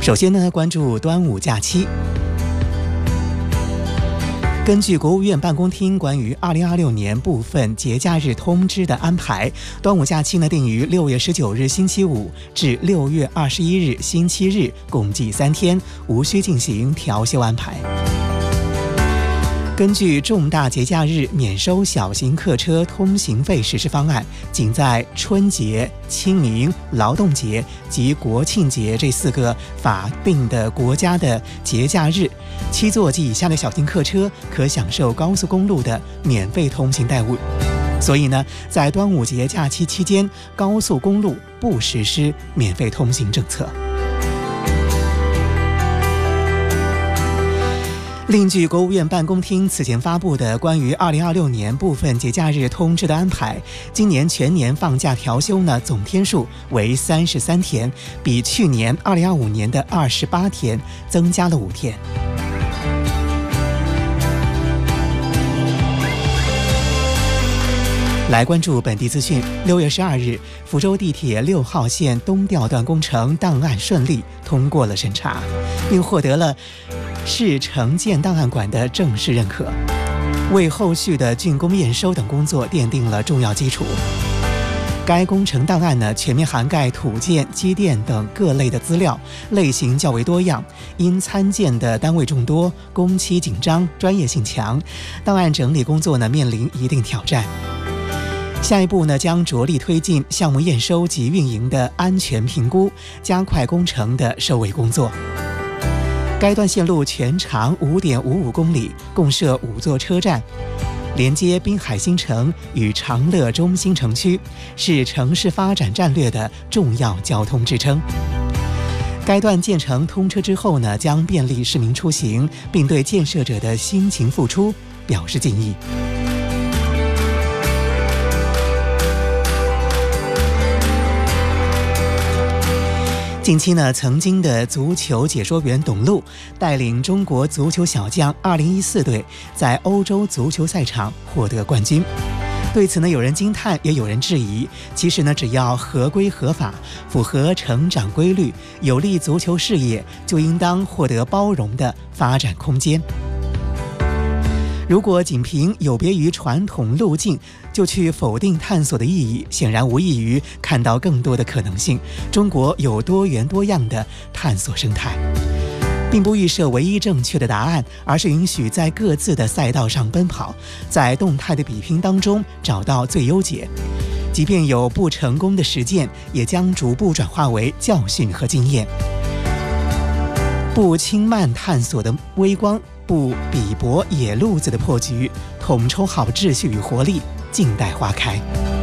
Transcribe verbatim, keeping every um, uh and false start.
首先呢，关注端午假期。根据国务院办公厅关于二零二六年部分节假日通知的安排，端午假期呢定于六月十九日星期五至六月二十一日星期日，共计三天，无需进行调休安排。根据重大节假日免收小型客车通行费实施方案，仅在春节、清明、劳动节及国庆节这四个法定的国家的节假日，七座及以下的小型客车可享受高速公路的免费通行待遇。所以呢，在端午节假期期间，高速公路不实施免费通行政策。另据国务院办公厅此前发布的关于二零二六年部分节假日通知的安排，今年全年放假调休呢总天数为三十三天，比去年二零二五年的二十八天增加了五天。来关注本地资讯。六月十二日，福州地铁六号线东调段工程档案顺利通过了审查，并获得了市城建档案馆的正式认可，为后续的竣工验收等工作奠定了重要基础。该工程档案呢，全面涵盖土建、机电等各类的资料，类型较为多样，因参建的单位众多，工期紧张，专业性强，档案整理工作呢面临一定挑战。下一步呢，将着力推进项目验收及运营的安全评估，加快工程的收尾工作。该段线路全长 五点五五公里，共设五座车站，连接滨海新城与长乐中心城区，是城市发展战略的重要交通支撑。该段建成通车之后呢，将便利市民出行，并对建设者的辛勤付出表示敬意。近期呢，曾经的足球解说员董路带领中国足球小将二零一四队在欧洲足球赛场获得冠军。对此呢，有人惊叹，也有人质疑。其实呢，只要合规合法，符合成长规律，有利足球事业，就应当获得包容的发展空间。如果仅凭有别于传统路径就去否定探索的意义，显然无异于看到更多的可能性。中国有多元多样的探索生态，并不预设唯一正确的答案，而是允许在各自的赛道上奔跑，在动态的比拼当中找到最优解。即便有不成功的实践，也将逐步转化为教训和经验。不轻慢探索的微光，不鄙薄野路子的破局，统筹好秩序与活力，静待花开。